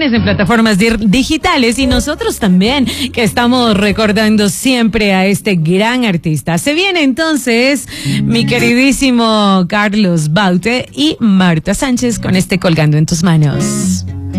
canciones en plataformas digitales y nosotros también, que estamos recordando siempre a este gran artista. Se viene entonces mi queridísimo Carlos Baute y Marta Sánchez con este Colgando en tus manos.